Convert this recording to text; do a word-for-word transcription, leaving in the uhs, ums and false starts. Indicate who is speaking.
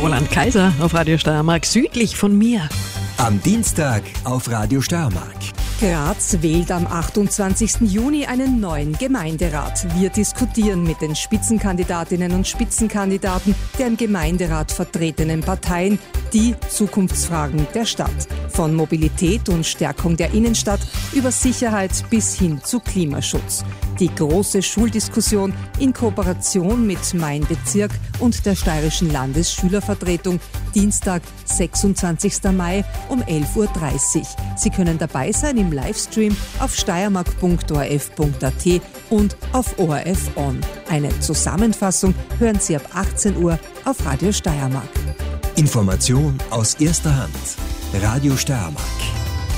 Speaker 1: Roland Kaiser auf Radio Steiermark, südlich von mir.
Speaker 2: Am Dienstag auf Radio Steiermark.
Speaker 3: Graz wählt am achtundzwanzigsten Juni einen neuen Gemeinderat. Wir diskutieren mit den Spitzenkandidatinnen und Spitzenkandidaten der im Gemeinderat vertretenen Parteien die Zukunftsfragen der Stadt. Von Mobilität und Stärkung der Innenstadt über Sicherheit bis hin zu Klimaschutz. Die große Schuldiskussion in Kooperation mit Mein Bezirk und der Steirischen Landesschülervertretung Dienstag, sechsundzwanzigsten Mai um elf Uhr dreißig. Sie können dabei sein im Livestream auf steiermark punkt o r f punkt a t und auf O R F On. Eine Zusammenfassung hören Sie ab achtzehn Uhr auf Radio Steiermark.
Speaker 2: Information aus erster Hand. Radio Steiermark.